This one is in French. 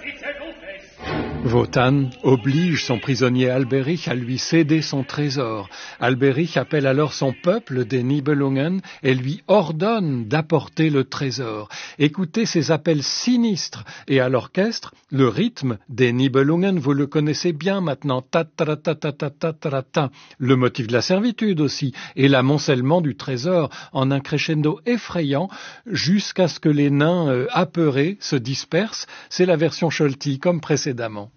Wotan oblige son prisonnier Alberich à lui céder son trésor. Alberich appelle alors son peuple des Nibelungen et lui ordonne d'apporter le trésor. Écoutez ces appels sinistres et à l'orchestre, le rythme des Nibelungen, vous le connaissez bien maintenant, ta-ta-ta-ta-ta-ta-ta-ta, le motif de la servitude aussi et l'amoncellement du trésor en un crescendo effrayant jusqu'à ce que les nains apeurés se dispersent. C'est la version Scholti comme précédemment.